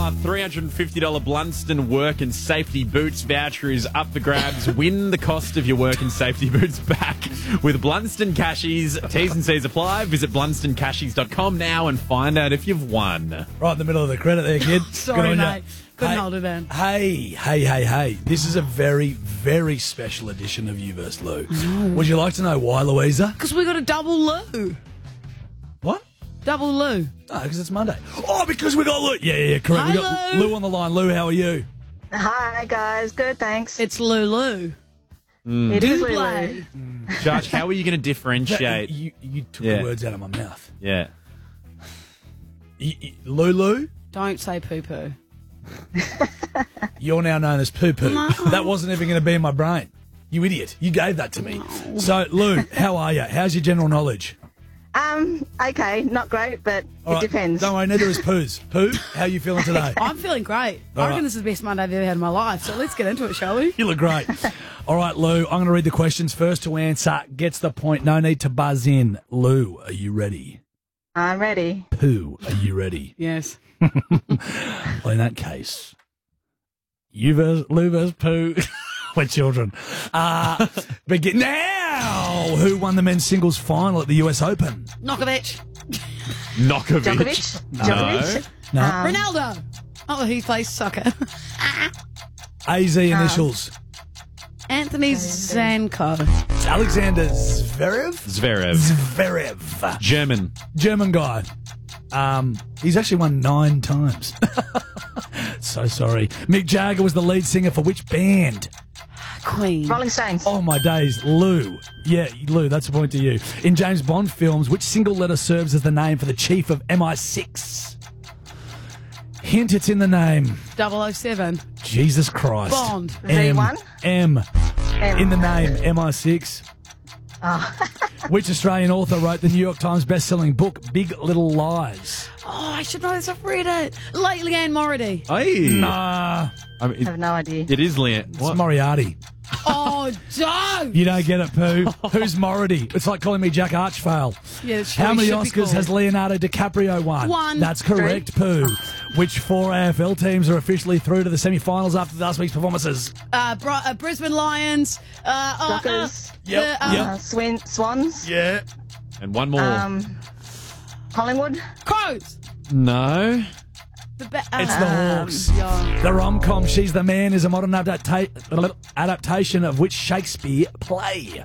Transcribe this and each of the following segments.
Our $350 Blunston Work and Safety Boots voucher is up for grabs. Win the cost of your work and safety boots back with Blunston Cashies. T's and C's apply. Visit blunstoncashies.com now and find out if you've won. Right in the middle of the credit there, kid. Sorry, Good on mate. ya. Couldn't hold it in. Hey. This is a very, very special edition of You vs. Lou. Would you like to know why, Louisa? Because we got a double Lou. What? Double Lou. No, because it's Monday. Oh, because we got Lou. Yeah, correct. Hi, We got Lou. Lou on the line. Lou, how are you? Hi, guys. Good, thanks. It's Lulu. It is Lulu. Play. Judge, how are you going to differentiate? You took Yeah. the words out of my mouth. Yeah. Lulu, Don't say poo-poo. you're now known as Poo Poo. No. That wasn't even going to be in my brain. You idiot. You gave that to me. So, Lou, how are you? How's your general knowledge? Okay, not great, but All it right, depends. Don't worry, neither is Pooh's. Pooh, how are you feeling today? I'm feeling great. All I reckon right. this is the best Monday I've ever had in my life. So let's get into it, shall we? You look great. All right, Lou, I'm going to read the questions. First to answer gets the point. No need to buzz in. Lou, are you ready? I'm ready. Pooh, are you ready? Yes. Well, in that case, Lou versus Pooh. We're children. Begin now. Who won the men's singles final at the US Open? Nokovic. Nokovic. Djokovic? No. Ronaldo. Oh, he plays soccer. AZ initials. Anthony Zanko. Alexander Zverev? Zverev. Zverev. German guy. He's actually won 9 times. So sorry. Mick Jagger was the lead singer for which band? Queen. Rolling Stones. Oh, my days. Lou. Yeah, Lou, that's a point to you. In James Bond films, which single letter serves as the name for the chief of MI6? Hint, it's in the name. 007. Jesus Christ. Bond. V1? M. M. In the name, MI6. Which Australian author wrote the New York Times best-selling book, Big Little Lies? Oh, I should know this. I've read it. Late Leanne Mority. Hey. Nah, I mean, I have no idea. it is Leanne. it's What? Moriarty. Oh, don't. You don't get it, Pooh. Who's Mority? It's like calling me Jack Archvale. Yeah, it's How true. many Should be Oscars called. has Leonardo DiCaprio won? 1. That's correct, Pooh. Which 4 AFL teams are officially through to the semi-finals after last week's performances? Brisbane Lions. Rockers. Yep. Swans. Yeah. And one more. Collingwood. Crows. No. It's the Hawks. Yeah. The rom-com She's the Man is a modern adaptation of which Shakespeare play?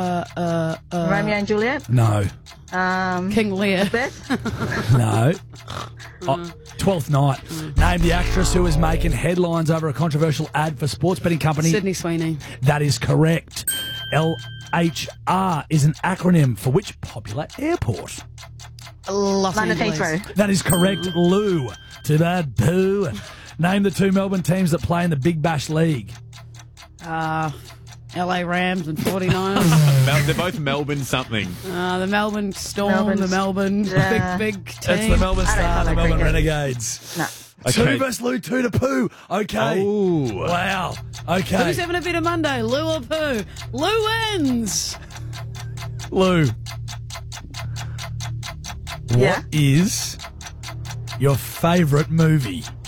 Romeo and Juliet. No. King Lear. Beth. No. Twelfth Night. Name the actress who is making headlines over a controversial ad for sports betting company. Sydney Sweeney. That is correct. LHR is an acronym for which popular airport? Los London Angeles. Heathrow. That is correct, Lou. Too bad, Pooh. Name the 2 Melbourne teams that play in the Big Bash League. LA Rams and 49ers. They're both Melbourne something. The Melbourne Storm, Melbourne- the Melbourne big team. That's the Melbourne I don't Star, the follow Melbourne cricket. Renegades. No. 2 versus Lou, 2 to Pooh. Okay. Oh. Wow. Okay. Who's having a better Monday, Lou or Pooh? Lou wins. Lou. Yeah? What is your favourite movie?